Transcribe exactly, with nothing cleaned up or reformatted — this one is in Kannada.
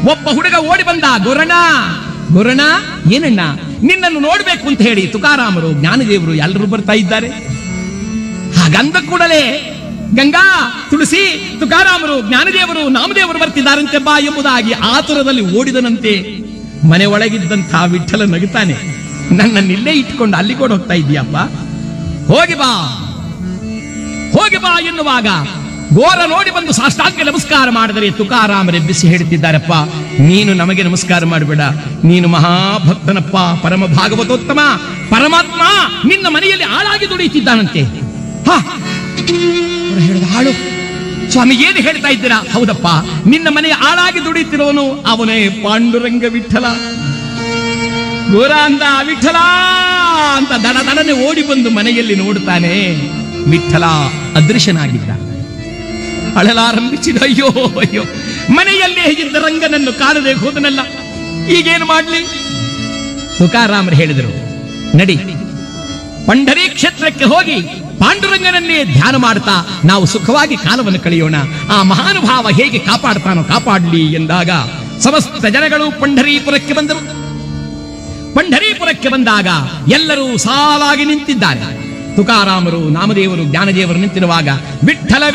ಒಬ್ಬ ಹುಡುಗ ಓಡಿ ಬಂದ. ಗುರಣ ಗುರಣ ಏನಣ್ಣ, ನಿನ್ನನ್ನು ನೋಡ್ಬೇಕು ಅಂತ ಹೇಳಿ ತುಕಾರಾಮರು ಜ್ಞಾನದೇವರು ಎಲ್ಲರೂ ಬರ್ತಾ ಇದ್ದಾರೆ. ಹಾಗಂದ ಕೂಡಲೇ ಗಂಗಾ, ತುಳಸಿ, ತುಕಾರಾಮರು, ಜ್ಞಾನದೇವರು, ನಾಮದೇವರು ಬರ್ತಿದ್ದಾರಂತೆ ಬಾ ಎಂಬುದಾಗಿ ಆತುರದಲ್ಲಿ ಓಡಿದನಂತೆ. ಮನೆ ಒಳಗಿದ್ದಂಥ ವಿಠಲ ನಗುತ್ತಾನೆ. ನನ್ನನ್ನಿಲ್ಲೇ ಇಟ್ಕೊಂಡು ಅಲ್ಲಿ ಕೂಡ ಹೋಗ್ತಾ ಇದೀಯಪ್ಪ, ಹೋಗಿ ಬಾ ಹೋಗಿ ಬಾ ಎನ್ನುವಾಗ ಘೋರ ನೋಡಿ ಬಂದು ಸಾಷ್ಟಾಂಗ ನಮಸ್ಕಾರ ಮಾಡಿದರೆ ತುಕಾರಾಮರೆಬ್ಬಿಸಿ ಹೇಳ್ತಿದ್ದಾರಪ್ಪ, ನೀನು ನಮಗೆ ನಮಸ್ಕಾರ ಮಾಡಬೇಡ, ನೀನು ಮಹಾಭಕ್ತನಪ್ಪ, ಪರಮ ಭಾಗವತೋತ್ತಮ ಪರಮಾತ್ಮ ನಿನ್ನ ಮನೆಯಲ್ಲಿ ಆಳಾಗಿ ದುಡಿಯುತ್ತಿದ್ದಾನಂತೆ. ಹಾ ಹೇಳಿದ ಆಳು, ಸ್ವಾಮಿ ಏನು ಹೇಳ್ತಾ ಇದ್ದೀರಾ? ಹೌದಪ್ಪ, ನಿನ್ನ ಮನೆಯ ಆಳಾಗಿ ದುಡಿಯುತ್ತಿರುವನು ಅವನೇ ಪಾಂಡುರಂಗ ವಿಠಲ. ಘೋರ ಅಂದ, ವಿಠಲ ಅಂತ ದಡ ದಡನೆ ಓಡಿ ಬಂದು ಮನೆಯಲ್ಲಿ ನೋಡ್ತಾನೆ. ವಿಠಲ ಅದೃಶ್ಯನಾಗಿದ್ದ. ಅಳಲಾರಂಭಿಸಿದ. ಅಯ್ಯೋ ಅಯ್ಯೋ, ಮನೆಯಲ್ಲೇ ಇದ್ದ ರಂಗನನ್ನು ಕಾಣದೆ ಹೋದನಲ್ಲ, ಈಗೇನು ಮಾಡ್ಲಿ? ತುಕಾರಾಮರು ಹೇಳಿದರು, ನಡಿ ಪಂಢರಿ ಕ್ಷೇತ್ರಕ್ಕೆ ಹೋಗಿ ಪಾಂಡುರಂಗನನ್ನೇ ಧ್ಯಾನ ಮಾಡ್ತಾ ನಾವು ಸುಖವಾಗಿ ಕಾಲವನ್ನು ಕಳೆಯೋಣ. ಆ ಮಹಾನುಭಾವ ಹೇಗೆ ಕಾಪಾಡ್ತಾನೋ ಕಾಪಾಡಲಿ ಎಂದಾಗ ಸಮಸ್ತ ಜನಗಳು ಪಂಢರೀಪುರಕ್ಕೆ ಬಂದರು. ಪಂಢರೀಪುರಕ್ಕೆ ಬಂದಾಗ ಎಲ್ಲರೂ ಸಾಲಾಗಿ ನಿಂತಿದ್ದಾರೆ. ತುಕಾರಾಮರು, ನಾಮದೇವರು, ಜ್ಞಾನದೇವರು ನಿಂತಿರುವಾಗ ವಿಠ್ಠಲ